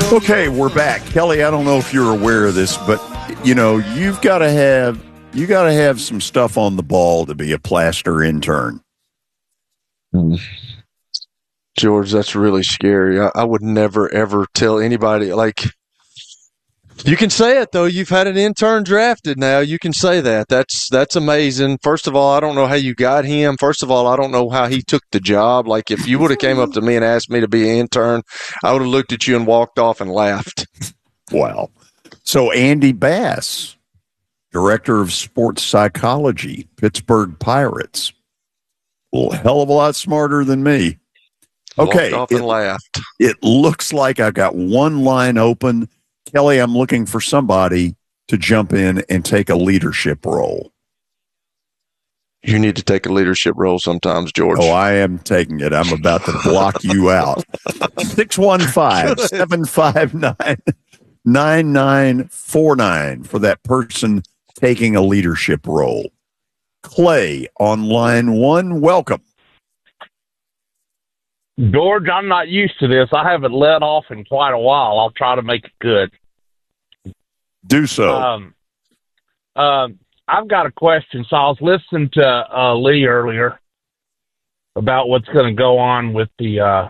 Okay, we're back. Kelly, I don't know if you're aware of this, but you've got to have some stuff on the ball to be a plaster intern. George, that's really scary. I would never, ever tell anybody. Like, you can say it, though. You've had an intern drafted now. You can say that. That's amazing. First of all, I don't know how you got him. First of all, I don't know how he took the job. Like, if you would have came up to me and asked me to be an intern, I would have looked at you and walked off and laughed. Wow. So Andy Bass, director of sports psychology, Pittsburgh Pirates. Well, a hell of a lot smarter than me. Okay. Walked off and laughed. It looks like I've got one line open. Kelly, I'm looking for somebody to jump in and take a leadership role. You need to take a leadership role sometimes, George. Oh, I am taking it. I'm about to block you out. 615-759-9949 for that person taking a leadership role. Clay on line one, welcome. George, I'm not used to this. I haven't let off in quite a while. I'll try to make it good. Do so. I've got a question. So I was listening to Lee earlier about what's going to go on with the,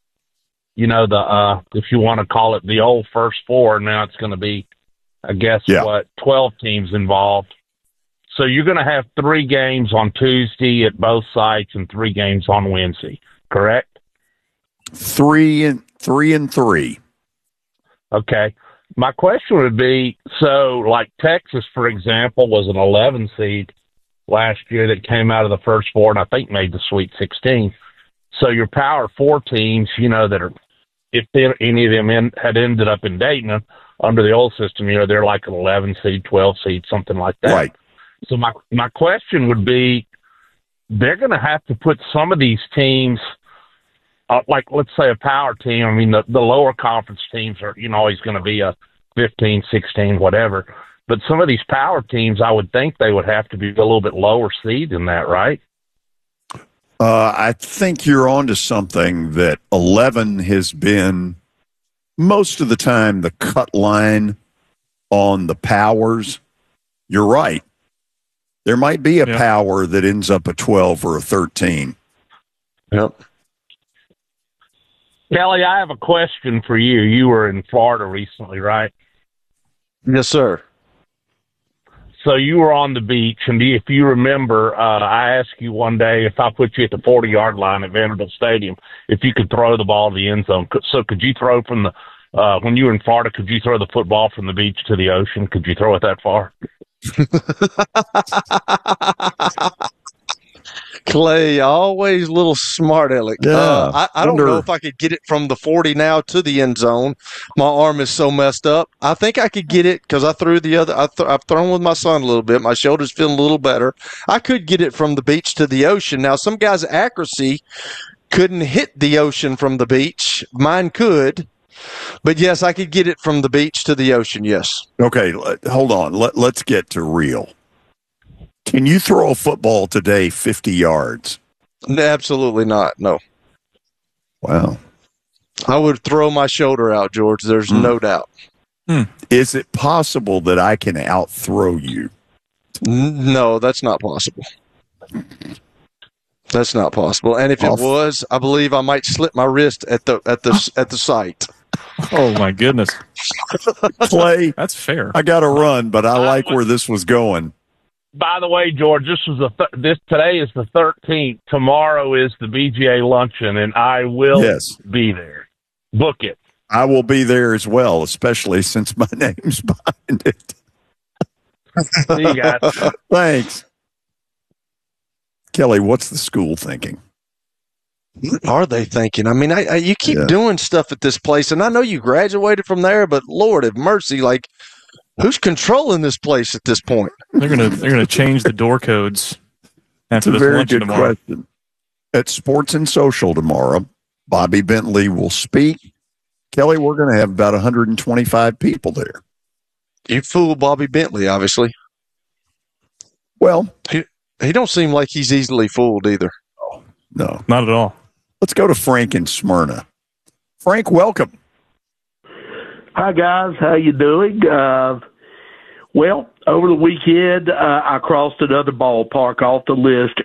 if you want to call it the old first four. Now it's going to be, I guess, 12 teams involved. So you're going to have 3 games on Tuesday at both sites and 3 games on Wednesday, correct? 3 and 3. Okay. My question would be, so like Texas, for example, was an 11 seed last year that came out of the first 4 and I think made the Sweet 16. So your Power 4 teams, that are, if any of them had ended up in Dayton under the old system, they're like an 11 seed, 12 seed, something like that. Right. So my question would be, they're going to have to put some of these teams, like let's say a power team. I mean, the lower conference teams are, always going to be a 15, 16, whatever. But some of these power teams, I would think they would have to be a little bit lower seed than that, right? I think you're onto something. That 11 has been most of the time the cut line on the powers. You're right. There might be a power that ends up a 12 or a 13. Yep. Kelly, I have a question for you. You were in Florida recently, right? Yes, sir. So you were on the beach, and if you remember, I asked you one day if I put you at the 40-yard line at Vanderbilt Stadium, if you could throw the ball to the end zone. So could you throw from the when you were in Florida, could you throw the football from the beach to the ocean? Could you throw it that far? Clay, always a little smart aleck. Yeah, I don't know if I could get it from the 40 now to the end zone. My arm is so messed up. I think I could get it because I threw the other. I've thrown with my son a little bit. My shoulder's feeling a little better. I could get it from the beach to the ocean. Now, some guys' accuracy couldn't hit the ocean from the beach. Mine could. But, yes, I could get it from the beach to the ocean, yes. Okay, hold on. Let's get to real. Can you throw a football today 50 yards? Absolutely not, no. Wow. I would throw my shoulder out, George. There's no doubt. Is it possible that I can out-throw you? No, that's not possible. That's not possible. And if it was, I believe I might slip my wrist at the site. Oh my goodness, Clay, that's fair. I got to run, but I like where this was going. By the way, George, this was today is the 13th. Tomorrow is the BGA luncheon, and I will be there. Book it. I will be there as well, especially since my name's behind it. See you guys. Thanks. Kelly, what's the school thinking? What are they thinking? I mean, you keep doing stuff at this place, and I know you graduated from there, but Lord have mercy, like, who's controlling this place at this point? They're gonna change the door codes after this luncheon tomorrow. Question. At Sports and Social tomorrow, Bobby Bentley will speak. Kelly, we're going to have about 125 people there. You fool Bobby Bentley, obviously. Well, he don't seem like he's easily fooled either. No, not at all. Let's go to Frank in Smyrna. Frank, welcome. Hi, guys. How you doing? Well, over the weekend, I crossed another ballpark off the list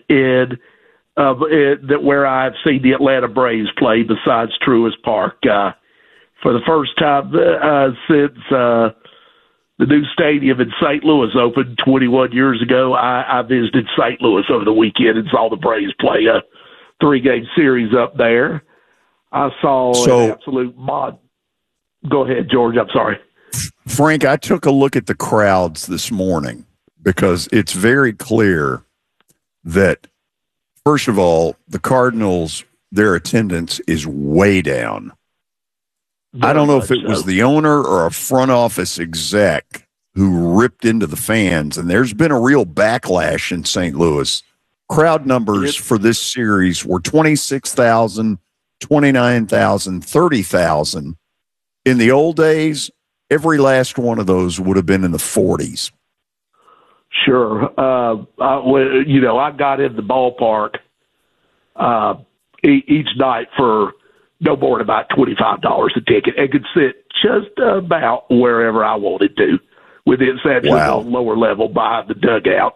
where I've seen the Atlanta Braves play besides Truist Park. For the first time since the new stadium in St. Louis opened 21 years ago, I visited St. Louis over the weekend and saw the Braves play a 3-game series up there. I saw an absolute mod. Go ahead, George. I'm sorry. Frank, I took a look at the crowds this morning because it's very clear that, first of all, the Cardinals, their attendance is way down. I don't know if it was the owner or a front office exec who ripped into the fans, and there's been a real backlash in St. Louis. Crowd numbers for this series were 26,000, 29,000, 30,000. In the old days, every last one of those would have been in the 40s. Sure. I got in the ballpark each night for no more than about $25 a ticket and could sit just about wherever I wanted to, with the exception of the lower level behind the dugouts.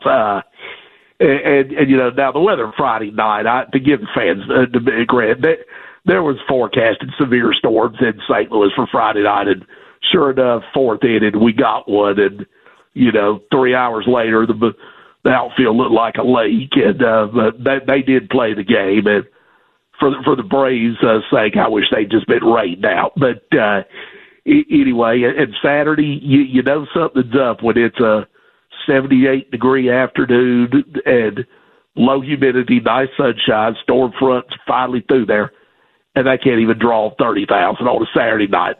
Now the weather Friday night, to give the fans the big credit, there was forecasted severe storms in St. Louis for Friday night, and sure enough, fourth inning, we got one, and 3 hours later, the outfield looked like a lake, and but they did play the game, and for the Braves' sake, I wish they'd just been rained out. But anyway, and Saturday, you know something's up when it's a 78-degree afternoon and low humidity, nice sunshine, storm front's finally through there, and they can't even draw 30,000 on a Saturday night.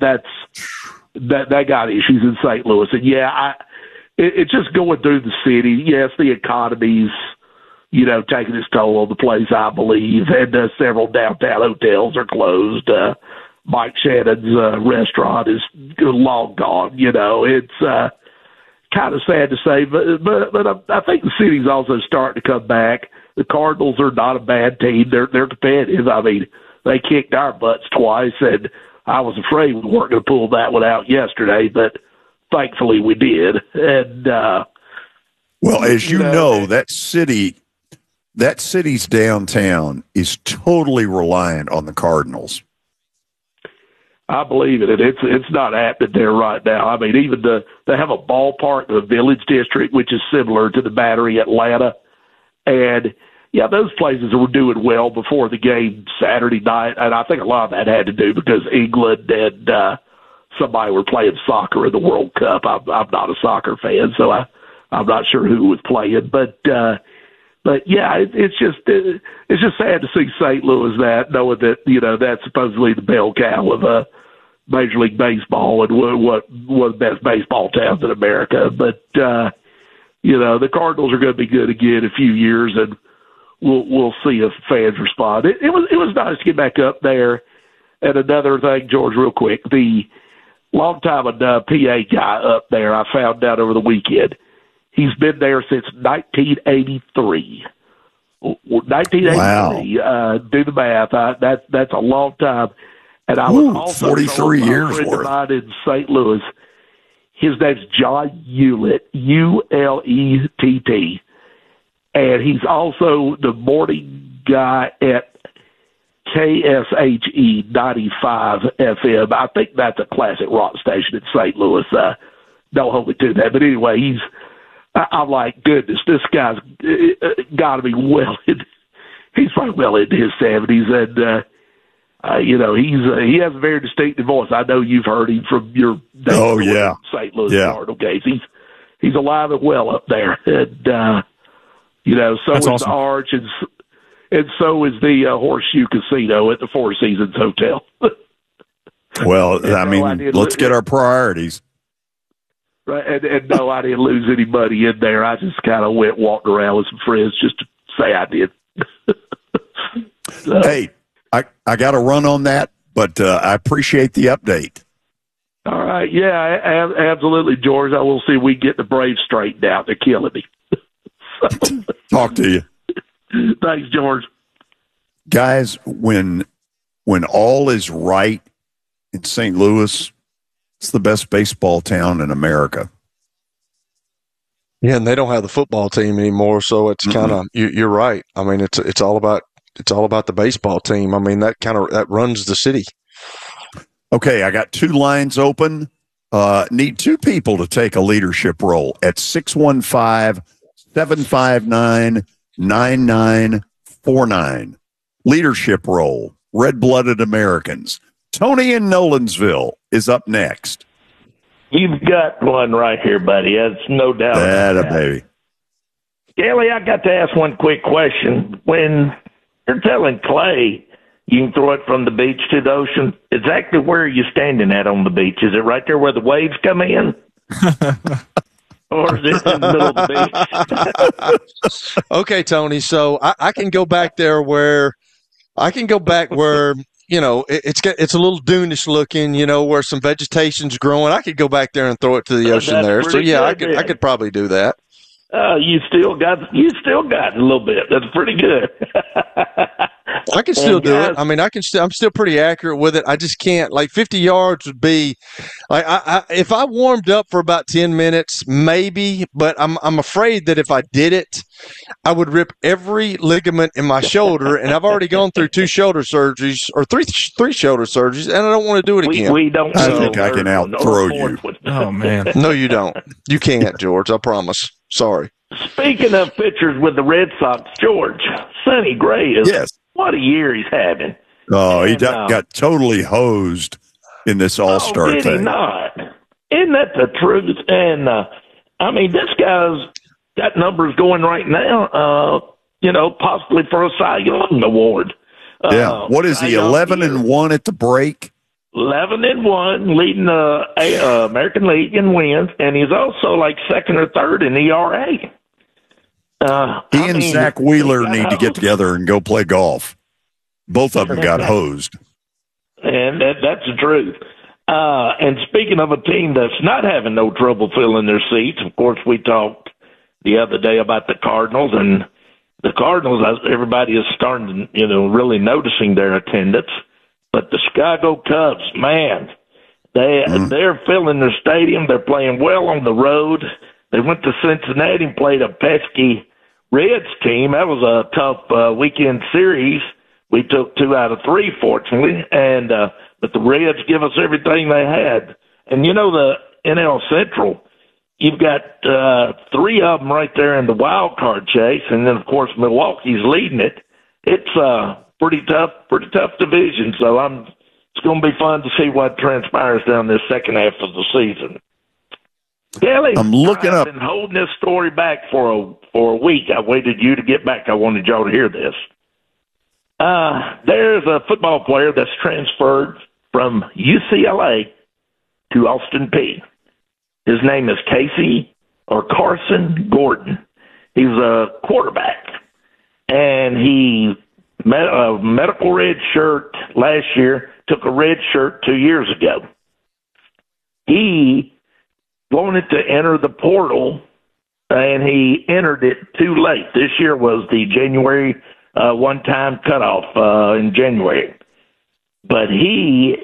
That got issues in St. Louis, and it's just going through the city. Yes, the economy's taking its toll on the place, I believe, and several downtown hotels are closed. Mike Shannon's restaurant is long gone. It's kind of sad to say, but I think the city's also starting to come back. The Cardinals are not a bad team. They're competitive. I mean, they kicked our butts twice, and I was afraid we weren't going to pull that one out yesterday, but thankfully we did. And well, as you know, that city's downtown is totally reliant on the Cardinals. I believe it. It's not happening there right now. I mean, even they have a ballpark, the Village District, which is similar to the Battery Atlanta, and those places were doing well before the game Saturday night, and I think a lot of that had to do because England and somebody were playing soccer in the World Cup. I'm not a soccer fan, so I'm not sure who was playing, but yeah, it's just sad to see St. Louis knowing that that's supposedly the bell cow of Major League Baseball and one of the best baseball towns in America. But the Cardinals are going to be good again in a few years, and we'll see if fans respond. It was nice to get back up there. And another thing, George, real quick, the longtime PA guy up there, I found out over the weekend. He's been there since 1983. 1983. Wow. Do the math. That's a long time. And I was also 43 years worth in St. Louis. His name's John Ulett, Ulett, and he's also the morning guy at KSHE 95 FM. I think that's a classic rock station in St. Louis. Don't hold me to that. But anyway, I'm like, goodness, this guy's got to be he's probably well into his 70s, and he has a very distinctive voice. I know you've heard him from your St. Louis Cardinal games. He's alive and well up there, and so is awesome. The Arch, and so is the Horseshoe Casino at the Four Seasons Hotel. Well, let's get our priorities. Right, and no, I didn't lose any money in there. I just kind of walked around with some friends just to say I did. So, hey, I got to run on that, but I appreciate the update. All right, yeah, absolutely, George. I will see if we get the Braves straightened out. They're killing me. Talk to you. Thanks, George. Guys, when all is right in St. Louis, It's the best baseball town in America. Yeah, and they don't have the football team anymore, so it's kind of you're right. I mean, it's all about the baseball team. I mean, that runs the city. Okay, I got 2 lines open. Need 2 people to take a leadership role at 615-759-9949. Leadership role, red-blooded Americans. Tony in Nolensville is up next. You've got one right here, buddy. That's no doubt. That baby. Kelly, I got to ask one quick question. When you're telling Clay you can throw it from the beach to the ocean, exactly where are you standing at on the beach? Is it right there where the waves come in? Or is it in the middle of the beach? Okay, Tony. So I can go back there where you know, it's a little dunish looking, you know, where some vegetation's growing. I could go back there and throw it to the ocean there. So yeah, I could probably do that. You still got a little bit. That's pretty good. I can still do it. I mean, I'm still pretty accurate with it. I just can't. Like 50 yards would be like if I warmed up for about 10 minutes, maybe. But I'm afraid that if I did it, I would rip every ligament in my shoulder, and I've already gone through 2 shoulder surgeries or three shoulder surgeries, and I don't want to do it again. We don't. I think I can out-throw you. Oh man, no, you don't. You can't, George. I promise. Sorry. Speaking of pitchers with the Red Sox, George, Sonny Gray is. Yes. What a year he's having. Oh, he got totally hosed in this All-Star did thing. He not? Isn't that the truth? And, I mean, this guy's got numbers going right now, you know, possibly for a Cy Young Award. Yeah. What is he, 11-1 at the break? 11-1, leading the American League in wins, and he's also like second or third in ERA. He and Zach Wheeler need to get together and go play golf. Both of them got hosed. And that's the truth. And speaking of a team that's not having no trouble filling their seats, of course, we talked the other day about the Cardinals, and the Cardinals, everybody is starting to, you know, really noticing their attendance. But the Chicago Cubs, man, they're filling their stadium. They're playing well on the road. They went to Cincinnati and played a pesky Reds team. That was a tough weekend series. We took 2 out of 3, fortunately, and but the Reds give us everything they had. And you know the NL Central, you've got 3 of them right there in the wild card chase, and then of course Milwaukee's leading it. It's pretty tough division. So it's going to be fun to see what transpires down this second half of the season. Kelly, I'm looking up. I've been holding this story back for a week. I waited you to get back. I wanted y'all to hear this. There's a football player that's transferred from UCLA to Austin Peay. His name is Carson Gordon. He's a quarterback, and he met a medical red shirt last year, took a red shirt 2 years ago. He wanted to enter the portal, and he entered it too late. This year was the January one-time cutoff in January. But he's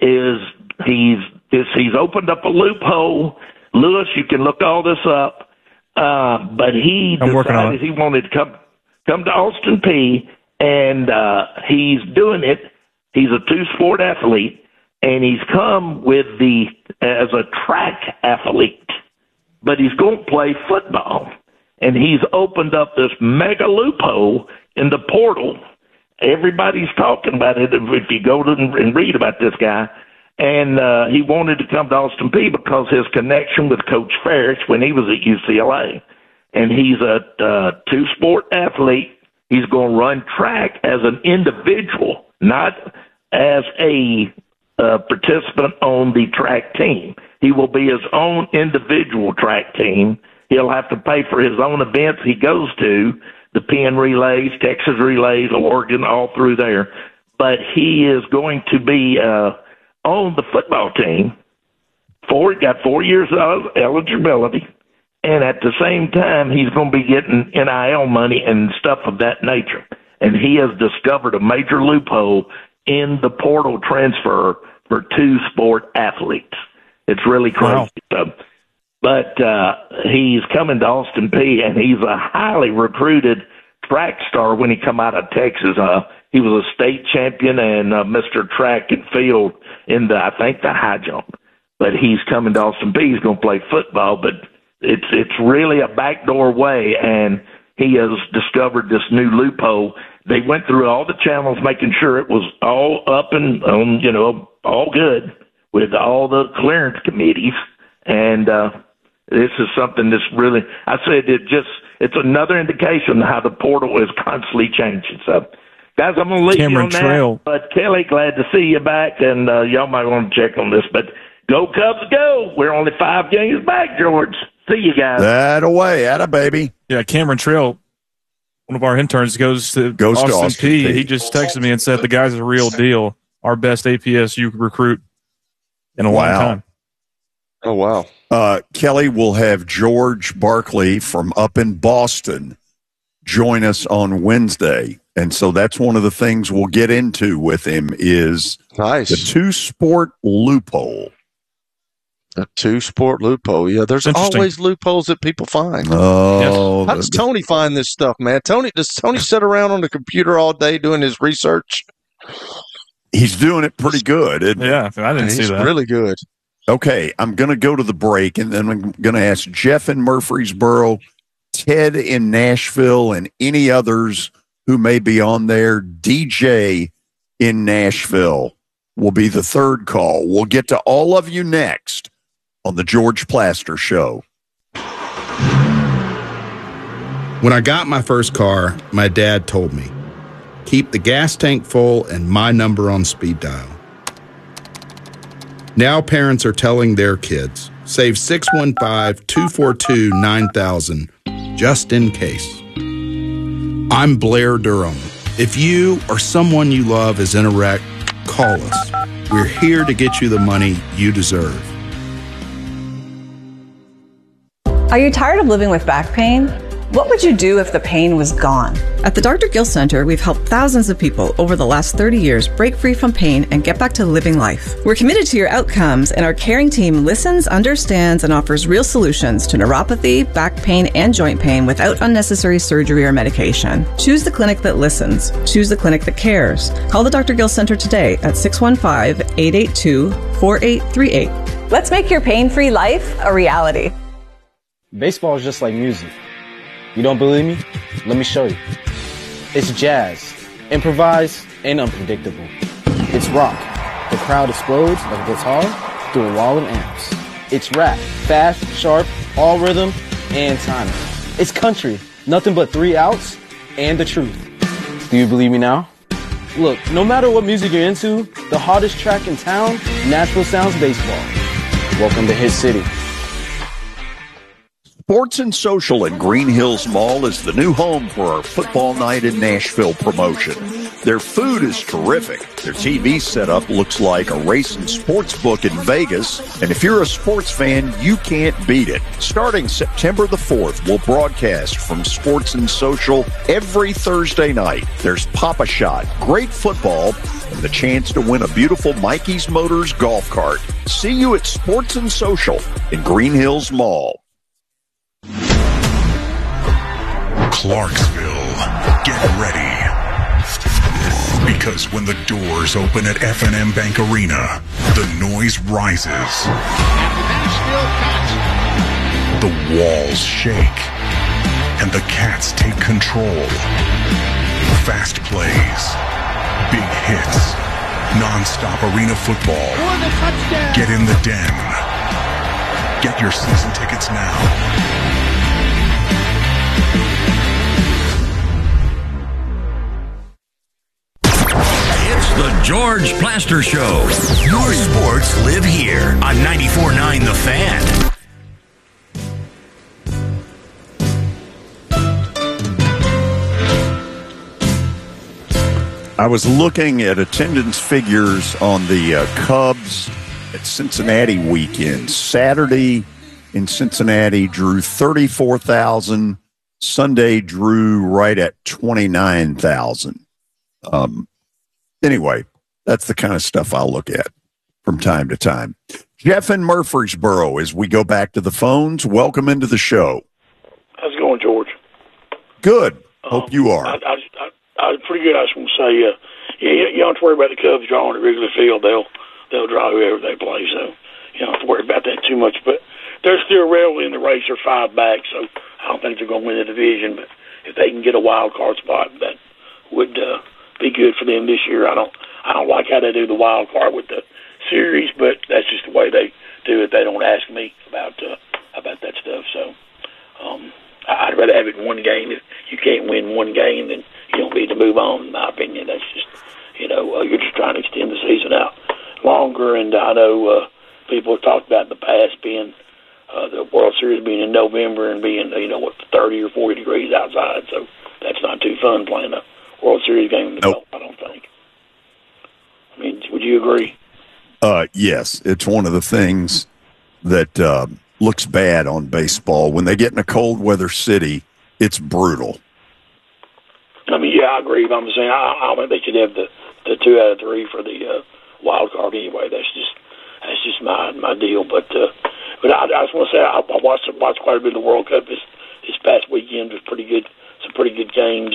opened up a loophole. Lewis, you can look all this up. But he decided he wanted to come to Austin Peay, and he's doing it. He's a 2-sport athlete, and he's come as a track athlete. But he's going to play football, and he's opened up this mega loophole in the portal. Everybody's talking about it if you go and read about this guy. And he wanted to come to Austin Peay because his connection with Coach Ferris when he was at UCLA. And he's a 2-sport athlete. He's going to run track as an individual, not as a participant on the track team. He will be his own individual track team. He'll have to pay for his own events he goes to, the Penn Relays, Texas Relays, Oregon, all through there. But he is going to be on the football team. Got 4 years of eligibility, and at the same time, he's going to be getting NIL money and stuff of that nature. And he has discovered a major loophole in the portal transfer for 2-sport athletes. It's really crazy. Wow. But he's coming to Austin Peay, and he's a highly recruited track star when he come out of Texas. He was a state champion and Mr. Track and Field in the high jump. But he's coming to Austin Peay. He's going to play football, but it's really a backdoor way, and he has discovered this new loophole. They went through all the channels, making sure it was all up and all good with all the clearance committees, and this is something that's really, I said, it's another indication of how the portal is constantly changing. So, guys, I'm going to leave Cameron you on Trail. that. But Kelly, glad to see you back, and y'all might want to check on this. But go Cubs, go! We're only 5 games back, George. See you guys. That away, atta baby. Yeah, Cameron Trail, one of our interns, goes to Austin Peay. He just texted me and said the guy's a real deal. Our best APSU recruit in a long time. Oh, wow. Kelly will have George Barkley from up in Boston join us on Wednesday. And so that's one of the things we'll get into with him is the two-sport loophole. A two-sport loophole. Yeah, there's always loopholes that people find. Oh. How does Tony find this stuff, man? Does Tony sit around on the computer all day doing his research? He's doing it pretty good. Yeah, I didn't see that. He's really good. Okay, I'm going to go to the break, and then I'm going to ask Jeff in Murfreesboro, Ted in Nashville, and any others who may be on there. DJ in Nashville will be the third call. We'll get to all of you next on the George Plaster Show. When I got my first car, my dad told me, keep the gas tank full and my number on speed dial. Now parents are telling their kids, save 615-242-9000 just in case. I'm Blair Durham. If you or someone you love is in a wreck, call us. We're here to get you the money you deserve. Are you tired of living with back pain? What would you do if the pain was gone? At the Dr. Gill Center, we've helped thousands of people over the last 30 years break free from pain and get back to living life. We're committed to your outcomes, and our caring team listens, understands, and offers real solutions to neuropathy, back pain, and joint pain without unnecessary surgery or medication. Choose the clinic that listens. Choose the clinic that cares. Call the Dr. Gill Center today at 615-882-4838. Let's make your pain-free life a reality. Baseball is just like music. You don't believe me? Let me show you. It's jazz, improvised, and unpredictable. It's rock. The crowd explodes like a guitar through a wall of amps. It's rap, fast, sharp, all rhythm and timing. It's country, nothing but 3 outs and the truth. Do you believe me now? Look, no matter what music you're into, the hottest track in town, Nashville Sounds Baseball. Welcome to his city. Sports and Social in Green Hills Mall is the new home for our Football Night in Nashville promotion. Their food is terrific. Their TV setup looks like a racing sports book in Vegas. And if you're a sports fan, you can't beat it. Starting September the 4th, we'll broadcast from Sports and Social every Thursday night. There's Pop-A-Shot, great football, and the chance to win a beautiful Mikey's Motors golf cart. See you at Sports and Social in Green Hills Mall. Clarksville, get ready. Because when the doors open at F&M Bank Arena, the noise rises. The walls shake. And the Cats take control. Fast plays. Big hits. Non-stop arena football. Get in the den. Get your season tickets now. The George Plaster Show. Your sports live here on 94.9 The Fan. I was looking at attendance figures on the Cubs at Cincinnati weekend. Saturday in Cincinnati drew 34,000. Sunday drew right at 29,000. Anyway, that's the kind of stuff I'll look at from time to time. Jeff in Murfreesboro, as we go back to the phones, welcome into the show. How's it going, George? Good. Hope you are. I pretty good. I just want to say, you don't have to worry about the Cubs drawing at Wrigley Field. They'll draw whoever they play, so you don't have to worry about that too much. But they're still rarely in the race. They're 5 back, so I don't think they're going to win the division. But if they can get a wild card spot, that would be good for them this year. I don't like how they do the wild card with the series, but that's just the way they do it. They don't ask me about that stuff. So I'd rather have it in one game. If you can't win one game, then you don't need to move on, in my opinion. That's just, you're just trying to extend the season out longer. And I know people have talked about in the past being the World Series being in November and being, 30 or 40 degrees outside. So that's not too fun playing a World Series game in the cold, I don't think. I mean, would you agree? Yes, it's one of the things that looks bad on baseball. When they get in a cold weather city, it's brutal. I mean, yeah, I agree. But I'm saying I think they should have the 2 out of 3 for the wild card anyway. That's just my deal. But I just want to say I watched quite a bit of the World Cup this past weekend. It was pretty good. Some pretty good games.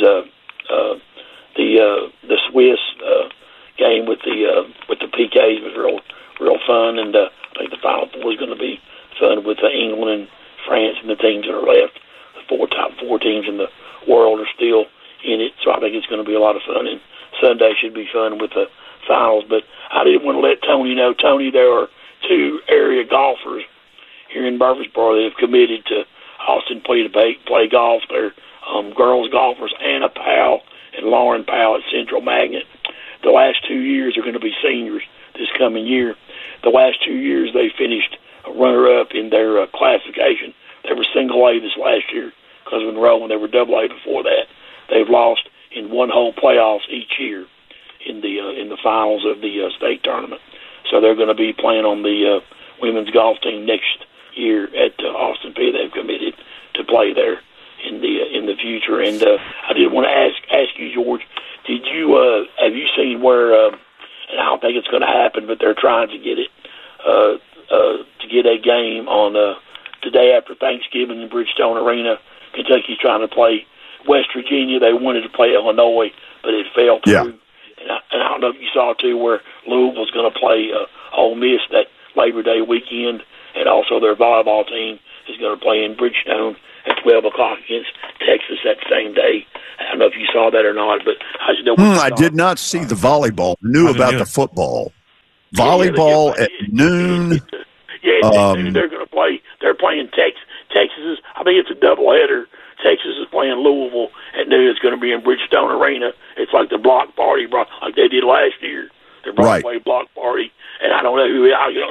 The Swiss game with the PKs was real fun, and I think the Final Four is going to be fun with England and France and the teams that are left. The top 4 teams in the world are still in it, so I think it's going to be a lot of fun. And Sunday should be fun with the finals. But I didn't want to let Tony know. Tony, there are 2 area golfers here in Murfreesboro that have committed to Austin Peay to play golf. They're girls golfers, Anna Powell and Lauren Powell at Central Magnet. The last 2 years are going to be seniors this coming year. The last 2 years they finished a runner-up in their classification. They were single A this last year because of enrollment. They were double A before that. They've lost in one-hole playoffs each year in the finals of the state tournament. So they're going to be playing on the women's golf team next year at Austin Peay. They've committed to play there in the future. And I did want to ask you, George, have you seen where? And I don't think it's going to happen, but they're trying to get it to get a game on the day after Thanksgiving in Bridgestone Arena. Kentucky's trying to play West Virginia. They wanted to play Illinois, but it fell through. Yeah. And I don't know if you saw, too, where Louisville's going to play Ole Miss that Labor Day weekend, and also their volleyball team is going to play in Bridgestone at 12 o'clock against Texas that same day. I don't know if you saw that or not, but I just don't I did not see the volleyball. I knew about the football. Volleyball at noon. Yeah, they're going to play. They're playing Texas. I think it's a doubleheader. Texas is playing Louisville at noon. It's going to be in Bridgestone Arena. It's like the block party, like they did last year. They're Broadway block party, and I don't know who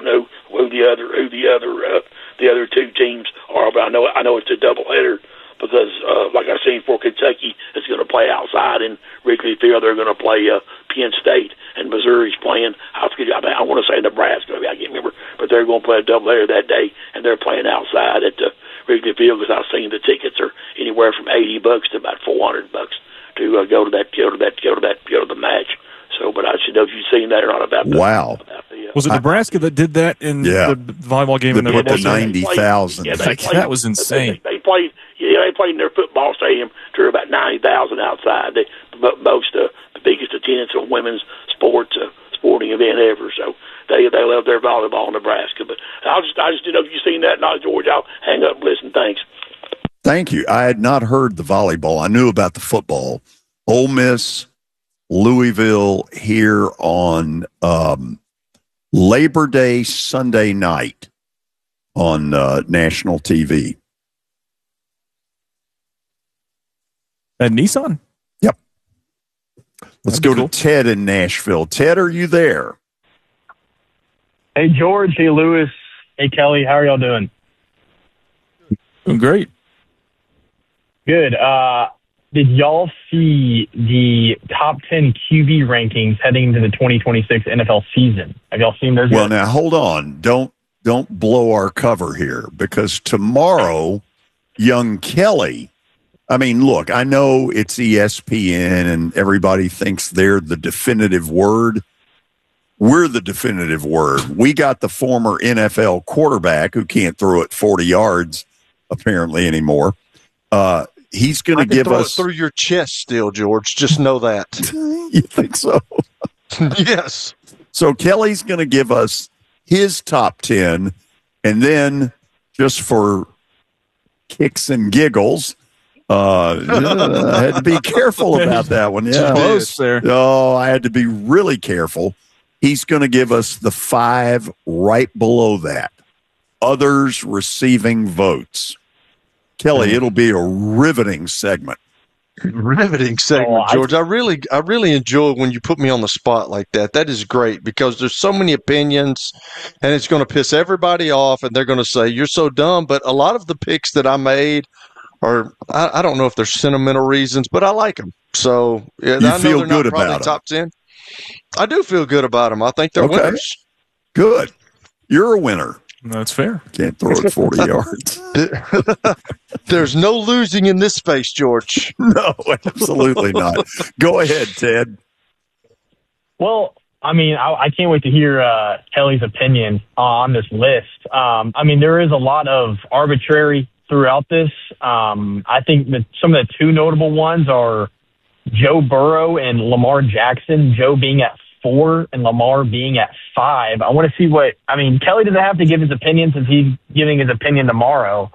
the other 2 teams are, but I know it's a doubleheader because, like I said, for Kentucky, it's going to play outside in Wrigley Field. They're going to play Penn State, and Missouri's playing. I want to say Nebraska. I can't remember, but they're going to play a doubleheader that day, and they're playing outside at Wrigley Field because I've seen the tickets are anywhere from $80 to about $400 to go to the match. So, but I should know if you've seen that or not about that. Wow. Was it Nebraska that did that in the volleyball game? They put the 90,000. That was insane. They played in their football stadium to about 90,000 outside. The biggest attendance of women's sporting event ever. So they love their volleyball in Nebraska. But I just didn't know if you've seen that or not, George. I'll hang up and listen. Thanks. Thank you. I had not heard the volleyball. I knew about the football. Ole Miss, Louisville here on Labor Day Sunday night on national TV. At Nissan? Yep. Let's go to Ted in Nashville. Ted, are you there? Hey, George. Hey, Lewis. Hey, Kelly. How are y'all doing? Doing great. Good. Did y'all see the top 10 QB rankings heading into the 2026 NFL season? Have y'all seen those? Well, now hold on. Don't blow our cover here, because tomorrow, young Kelly. I mean, look, I know it's ESPN and everybody thinks they're the definitive word, we're the definitive word. We got the former NFL quarterback who can't throw it 40 yards apparently anymore. He's going to give us it through your chest still, George. Just know that. You think so? Yes. So Kelly's going to give us his top 10, and then just for kicks and giggles, I had to be careful about that one. Yeah, close there. Oh, I had to be really careful. He's going to give us the 5 right below that. Others receiving votes. Kelly, it'll be a riveting segment. Riveting segment, George. I really enjoy when you put me on the spot like that. That is great because there's so many opinions, and it's going to piss everybody off, and they're going to say you're so dumb. But a lot of the picks that I made are I don't know if they're sentimental reasons, but I like them. So you I feel know good about them. Top 10. I do feel good about them. I think they're winners. Good. You're a winner. That's fair. Can't throw it 40 yards. There's no losing in this space, George. No, absolutely not. Go ahead, Ted. Well, I mean, I can't wait to hear Kelly's opinion on this list. I mean, there is a lot of arbitrary throughout this. I think that some of the 2 notable ones are Joe Burrow and Lamar Jackson, Joe being at 4 and Lamar being at 5. I want to see Kelly doesn't have to give his opinion since he's giving his opinion tomorrow.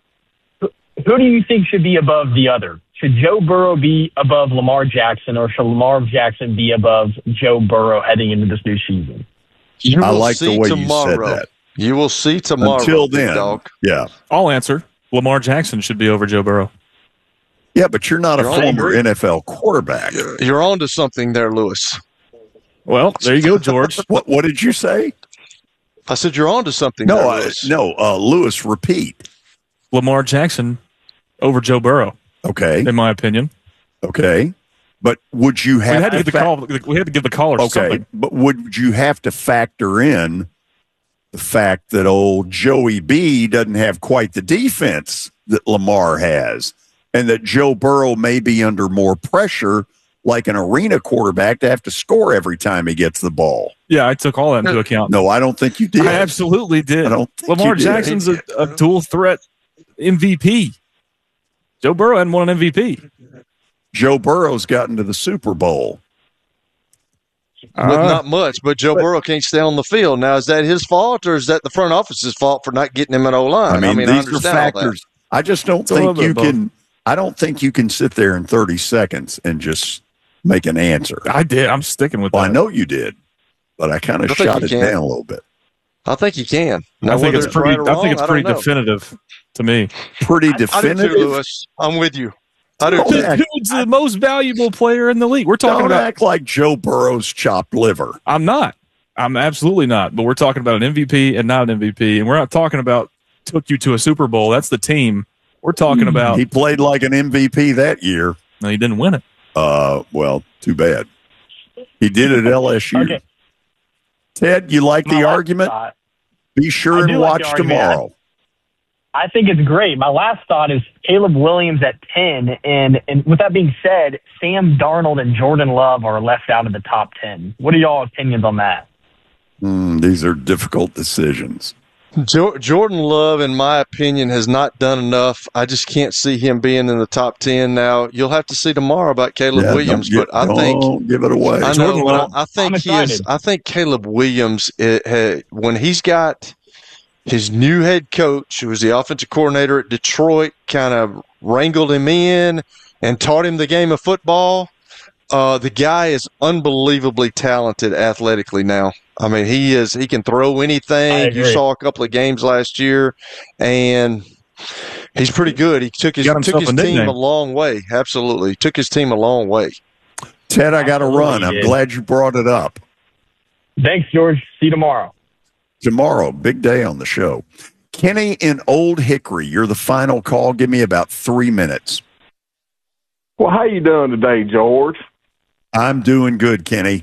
Who do you think should be above the other? Should Joe Burrow be above Lamar Jackson, or should Lamar Jackson be above Joe Burrow heading into this new season? I like the way you said that. You will see tomorrow. Until then, yeah. I'll answer. Lamar Jackson should be over Joe Burrow. Yeah, but you're not a former NFL quarterback. You're on to something there, Lewis. Well, there you go, George. What did you say? I said you're on to something. Lewis, repeat. Lamar Jackson over Joe Burrow. Okay. In my opinion. Okay. But would you have we had to give the caller something. But would you have to factor in the fact that old Joey B doesn't have quite the defense that Lamar has, and that Joe Burrow may be under more pressure like an arena quarterback to have to score every time he gets the ball? Yeah, I took all that into account. No, I don't think you did. I absolutely did. I don't think Lamar you did. Jackson's a dual threat MVP. Joe Burrow hadn't won an MVP. Joe Burrow's gotten to the Super Bowl. With not much, but Joe Burrow can't stay on the field. Now, is that his fault, or is that the front office's fault for not getting him an O-line? I mean, I these are factors. I just don't think you can. I don't think you can sit there in 30 seconds and just make an answer. I did. I'm sticking with that. I know you did, but I kind of shot it down a little bit. I think you can. Now, I think it's pretty. I think it's pretty definitive to me. Pretty definitive. I do too, Lewis. I'm with you. I do. Dude's the most valuable player in the league. We're talking about act like Joe Burrow's chopped liver. I'm not. I'm absolutely not. But we're talking about an MVP and not an MVP, and we're not talking about took you to a Super Bowl. That's the team. We're talking about. He played like an MVP that year. No, he didn't win it. Well, too bad. He did at LSU. Okay. Ted, you like the argument? Be sure and watch tomorrow. I think it's great. My last thought is Caleb Williams at 10. And with that being said, Sam Darnold and Jordan Love are left out of the top 10. What are y'all's opinions on that? These are difficult decisions. Jordan Love, in my opinion, has not done enough. I just can't see him being in the top 10 now. You'll have to see tomorrow about Caleb Williams, but I think don't give it away. I know, but I think he is. I think Caleb Williams, when he's got his new head coach, who was the offensive coordinator at Detroit, kind of wrangled him in and taught him the game of football. The guy is unbelievably talented athletically now. I mean, he can throw anything. You saw a couple of games last year, and he's pretty good. He took his team a long way. Absolutely. Took his team a long way. Ted, I got to run. I'm glad you brought it up. Thanks, George. See you tomorrow. Tomorrow, big day on the show. Kenny in Old Hickory, you're the final call. Give me about 3 minutes. Well, how you doing today, George? I'm doing good, Kenny.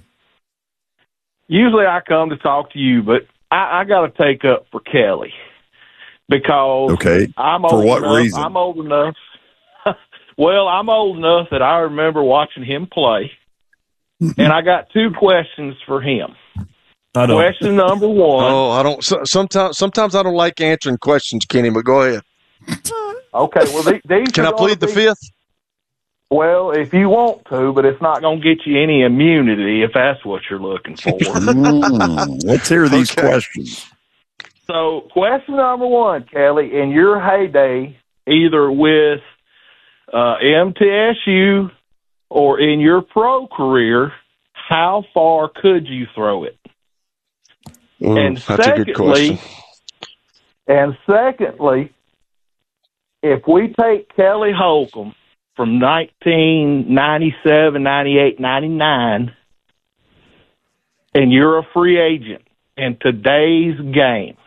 Usually I come to talk to you, but I got to take up for Kelly because I'm old for what enough, reason? I'm old enough. Well, I'm old enough that I remember watching him play, and I got 2 questions for him. Question number one. Oh, I don't. Sometimes I don't like answering questions, Kenny. But go ahead. Okay. Well, these can I plead the fifth? Well, if you want to, but it's not going to get you any immunity if that's what you're looking for. Let's hear these questions. So, question number one, Kelly, in your heyday, either with MTSU or in your pro career, how far could you throw it? And that's a good question. And secondly, if we take Kelly Holcomb from 1997, 98, 99, and you're a free agent in today's game,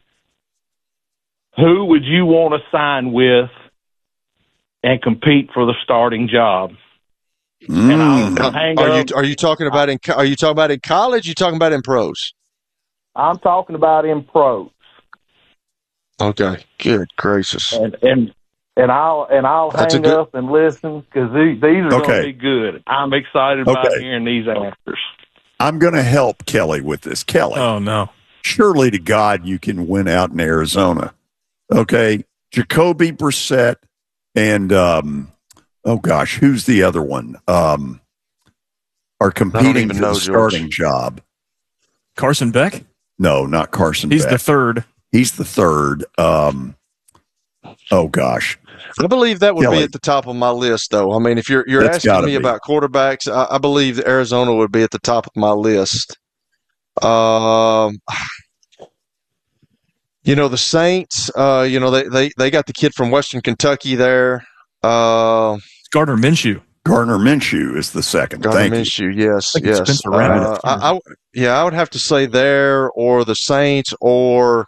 who would you want to sign with and compete for the starting job? And are you talking about in college? Are you talking about in pros? I'm talking about in pros. Okay, good gracious. And I'll hang up and listen because these are going to be good. I'm excited about hearing these answers. I'm going to help Kelly with this. Kelly. Oh, no. Surely to God you can win out in Arizona. Okay. Jacoby Brissett and, who's the other one? Are competing for the starting job. Carson Beck? No, not Carson Beck. He's the third. Oh gosh, I believe that would be at the top of my list, though. I mean, if you're asking me about quarterbacks, I believe that Arizona would be at the top of my list. The Saints. They got the kid from Western Kentucky there. Gardner Minshew. Gardner Minshew is the second. Gardner Minshew, yes. I would have to say there or the Saints or.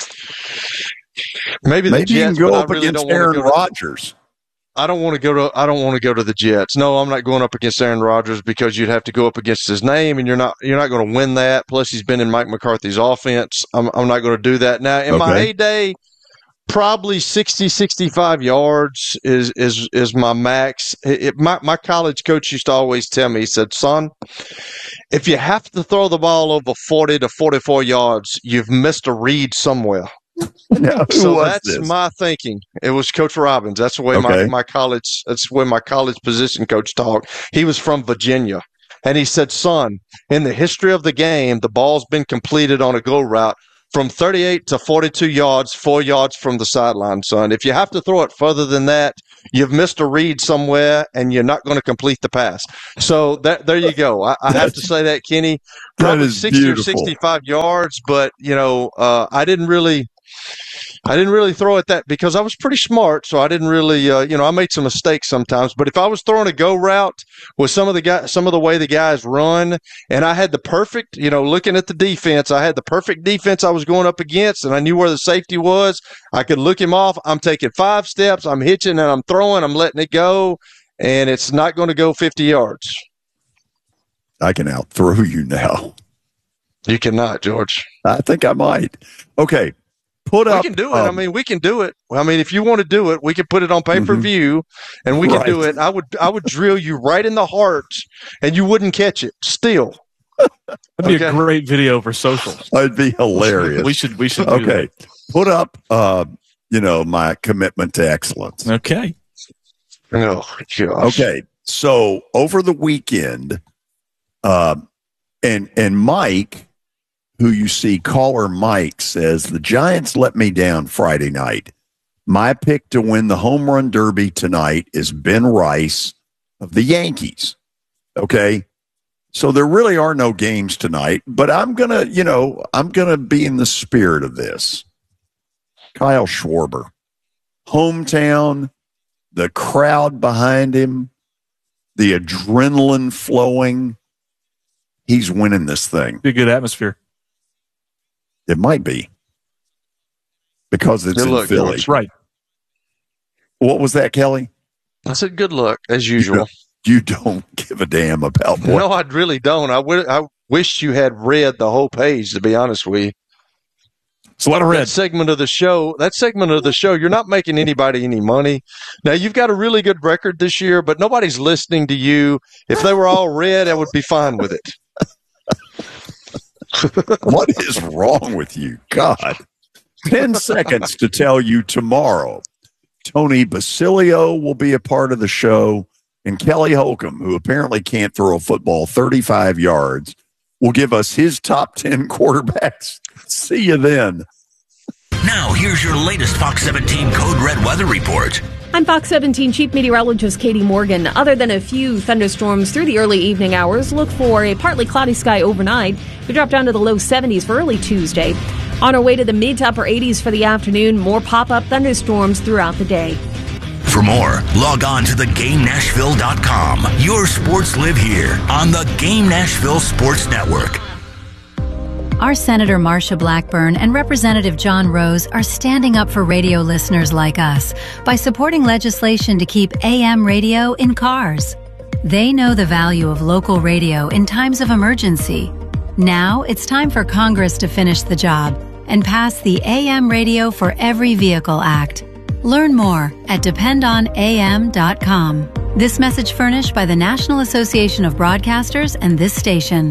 Maybe the Jets, you can go up against Aaron Rodgers. I don't want to go to the Jets. No, I'm not going up against Aaron Rodgers because you'd have to go up against his name, and you're not going to win that. Plus, he's been in Mike McCarthy's offense. I'm not going to do that. Now, in my heyday, probably 60, 65 yards is my max. My college coach used to always tell me, he said, son, if you have to throw the ball over 40 to 44 yards, you've missed a read somewhere. So that's my thinking. It was Coach Robbins. That's the way my college. That's the way my college position coach talked. He was from Virginia, and he said, "Son, in the history of the game, the ball's been completed on a go route from 38 to 42 yards, 4 yards from the sideline, son. If you have to throw it further than that, you've missed a read somewhere, and you're not going to complete the pass." So there you go. I have to say that, Kenny. Probably 60 beautiful. Or 65 yards, but I didn't really throw it that because I was pretty smart, so I didn't really, I made some mistakes sometimes. But if I was throwing a go route with some of the way the guys run, and I had the perfect, looking at the defense, I had the perfect defense I was going up against, and I knew where the safety was. I could look him off. I'm taking 5 steps, I'm hitching, and I'm throwing. I'm letting it go, and it's not going to go 50 yards. I can out-throw you now. You cannot, George. I think I might. Okay. We can do it. We can do it. If you want to do it, we can put it on pay-per-view, and we can do it. I would drill you right in the heart, and you wouldn't catch it. Still, that'd be a great video for socials. That'd be hilarious. we should. Do that. Put up, my commitment to excellence. Okay. Oh gosh. Okay. So over the weekend, and Mike, who you see, caller Mike, says, the Giants let me down Friday night. My pick to win the home run derby tonight is Ben Rice of the Yankees. Okay. So there really are no games tonight, but I'm going to be in the spirit of this. Kyle Schwarber, hometown, the crowd behind him, the adrenaline flowing. He's winning this thing. Be a good atmosphere. It might be because it's in Philly. That's right. What was that, Kelly? I said good luck, as usual. You don't give a damn about what? No, I really don't. I wish you had read the whole page, to be honest with you. It's a lot of red. That segment of the show, you're not making anybody any money. Now, you've got a really good record this year, but nobody's listening to you. If they were all red, I would be fine with it. What is wrong with you? God. 10 seconds to tell you tomorrow. Tony Basilio will be a part of the show, and Kelly Holcomb, who apparently can't throw a football 35 yards, will give us his top 10 quarterbacks. See you then. Now, here's your latest Fox 17 Code Red weather report. I'm Fox 17 Chief Meteorologist Katie Morgan. Other than a few thunderstorms through the early evening hours, look for a partly cloudy sky overnight. We drop down to the low 70s for early Tuesday. On our way to the mid to upper 80s for the afternoon, more pop-up thunderstorms throughout the day. For more, log on to theGameNashville.com. Your sports live here on the Game Nashville Sports Network. Our Senator Marsha Blackburn and Representative John Rose are standing up for radio listeners like us by supporting legislation to keep AM radio in cars. They know the value of local radio in times of emergency. Now it's time for Congress to finish the job and pass the AM Radio for Every Vehicle Act. Learn more at dependonam.com. This message furnished by the National Association of Broadcasters and this station.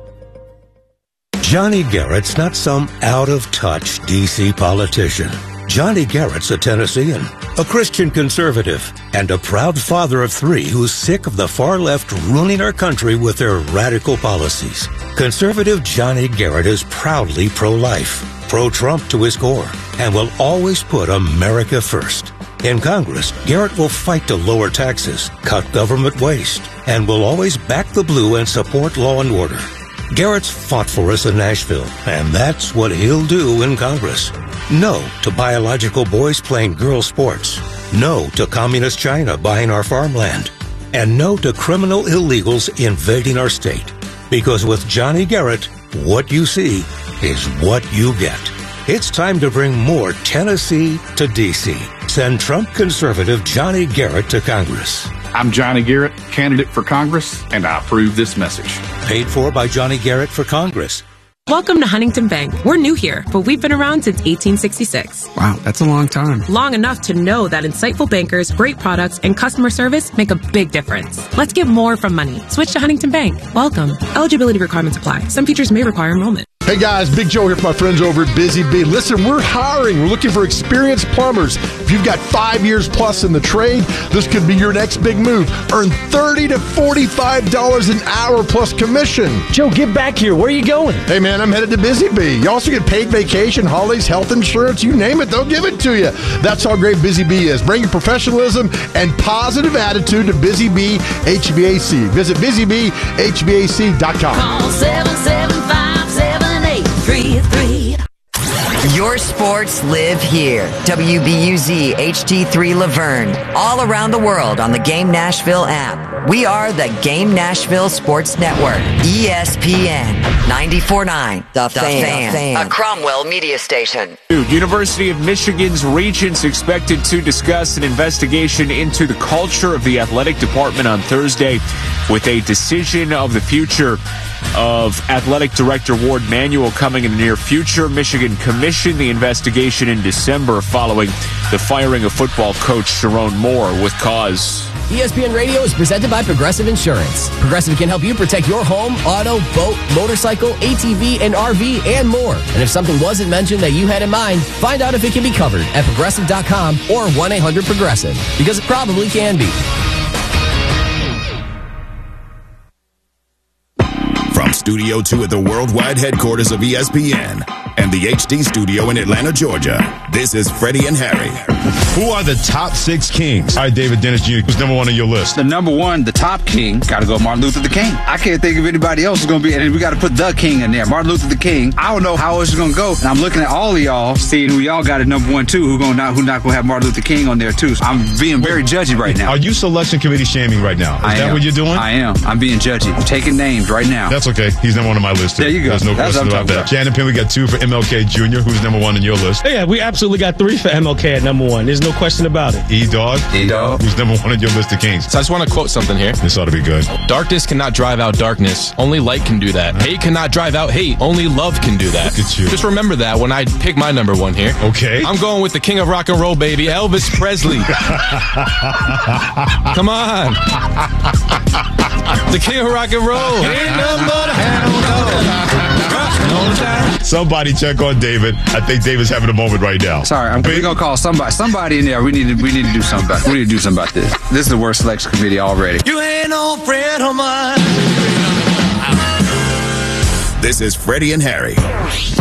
Johnny Garrett's not some out-of-touch D.C. politician. Johnny Garrett's a Tennessean, a Christian conservative, and a proud father of three who's sick of the far left ruining our country with their radical policies. Conservative Johnny Garrett is proudly pro-life, pro-Trump to his core, and will always put America first. In Congress, Garrett will fight to lower taxes, cut government waste, and will always back the blue and support law and order. Garrett's fought for us in Nashville, and that's what he'll do in Congress. No to biological boys playing girl sports. No to communist China buying our farmland. And no to criminal illegals invading our state. Because with Johnny Garrett, what you see is what you get. It's time to bring more Tennessee to D.C. Send Trump conservative Johnny Garrett to Congress. I'm Johnny Garrett, candidate for Congress, and I approve this message. Paid for by Johnny Garrett for Congress. Welcome to Huntington Bank. We're new here, but we've been around since 1866. Wow, that's a long time. Long enough to know that insightful bankers, great products, and customer service make a big difference. Let's get more from money. Switch to Huntington Bank. Welcome. Eligibility requirements apply. Some features may require enrollment. Hey guys, Big Joe here for my friends over at Busy Bee. Listen, we're hiring. We're looking for experienced plumbers. If you've got 5 years plus in the trade, this could be your next big move. Earn $30 to $45 an hour plus commission. Joe, get back here. Where are you going? Hey man, I'm headed to Busy Bee. You also get paid vacation, holidays, health insurance, you name it, they'll give it to you. That's how great Busy Bee is. Bring your professionalism and positive attitude to Busy Bee HVAC. Visit BusyBeeHVAC.com. Call 775-7833. Your sports live here. WBUZ HD3 Laverne. All around the world on the Game Nashville app. We are the Game Nashville Sports Network. ESPN 94.9. The Fan. A Cromwell media station. University of Michigan's regents expected to discuss an investigation into the culture of the athletic department on Thursday with a decision of the future of athletic director Ward Manuel coming in the near future. Michigan commissioned the investigation in December following the firing of football coach Sharon Moore with cause. ESPN Radio is presented by Progressive Insurance. Progressive can help you protect your home, auto, boat, motorcycle, ATV, and RV, and more. And if something wasn't mentioned that you had in mind, find out if it can be covered at Progressive.com or 1-800-PROGRESSIVE, because it probably can be. From Studio 2 at the worldwide headquarters of ESPN and the HD studio in Atlanta, Georgia, this is Freddie and Harry. Who are the top 6 kings? All right, David Dennis Jr., who's number 1 on your list? The number 1, the top king, got to go Martin Luther the King. I can't think of anybody else who's going to be, and we got to put the king in there. Martin Luther the King. I don't know how it's going to go, and I'm looking at all of y'all, seeing who y'all got at number 1, too, who not going to have Martin Luther King on there, too. So I'm being very judgy right now. Are you selection committee shaming right now? Is that what you're doing? I am. I'm being judgy. I'm taking names right now. That's okay. He's number 1 on my list, too. There you go. There's no question about that. Shannon Penn, we got 2 for MLK Jr., who's number 1 on your list. Yeah, we absolutely got 3 for MLK at number 1. one. There's no question about it. E-Dog? E-Dog. Who's number one on your list of kings? So I just want to quote something here. This ought to be good. Darkness cannot drive out darkness. Only light can do that. Hate cannot drive out hate. Only love can do that. Look at you. Just remember that when I pick my number one here. Okay. I'm going with the king of rock and roll, baby, Elvis Presley. Come on. The king of rock and roll. Ain't nothing but a hound dog. Somebody check on David. I think David's having a moment right now. Sorry, we're gonna call somebody in there. We need to do something about it. We need to do something about this. This is the worst selection committee already. You ain't no friend of mine. This is Freddie and Harry.